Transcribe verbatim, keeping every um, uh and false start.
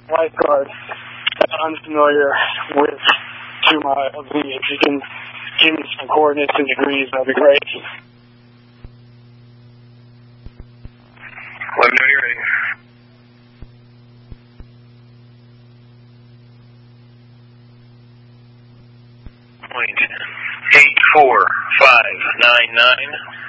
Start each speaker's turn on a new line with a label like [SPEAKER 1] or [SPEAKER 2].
[SPEAKER 1] lifeguard. I'm unfamiliar with two miles. If you can give me some coordinates and degrees, that'd be great.
[SPEAKER 2] Let me know you're ready. Point eight four five nine nine.